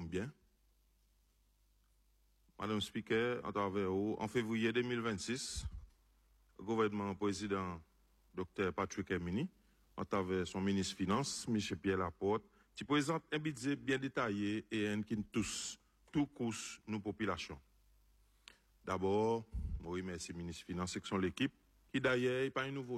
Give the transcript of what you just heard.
bien. Madame Speaker, à travers vous, en février 2026, le gouvernement président Dr. Patrick Hermini, à travers son ministre Finances, M. Pierre Laporte, qui présente un budget bien détaillé et un qui tous couche nos populations. D'abord, je remercie le ministre Finances et son l'équipe, qui d'ailleurs n'est pas une nouveauté.